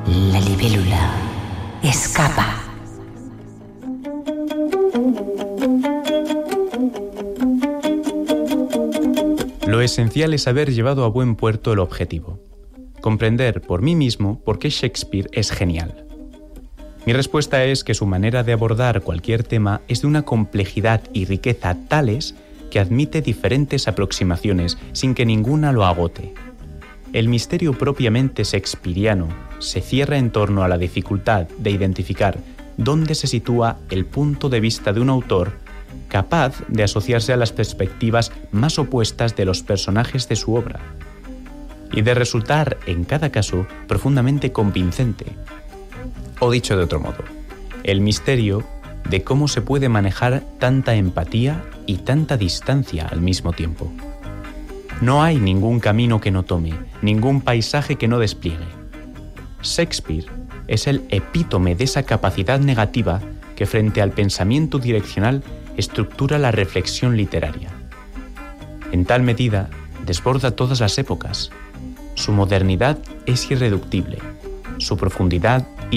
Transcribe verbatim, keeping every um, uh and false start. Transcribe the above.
La libélula escapa. Lo esencial es haber llevado a buen puerto el objetivo. Comprender por mí mismo por qué Shakespeare es genial. Mi respuesta es que su manera de abordar cualquier tema es de una complejidad y riqueza tales que admite diferentes aproximaciones sin que ninguna lo agote. El misterio propiamente shakespeariano se cierra en torno a la dificultad de identificar dónde se sitúa el punto de vista de un autor capaz de asociarse a las perspectivas más opuestas de los personajes de su obra y de resultar, en cada caso, profundamente convincente. O dicho de otro modo, el misterio de cómo se puede manejar tanta empatía y tanta distancia al mismo tiempo. No hay ningún camino que no tome, ningún paisaje que no despliegue. Shakespeare es el epítome de esa capacidad negativa que frente al pensamiento direccional estructura la reflexión literaria. En tal medida, desborda todas las épocas. Su modernidad es irreductible, su profundidad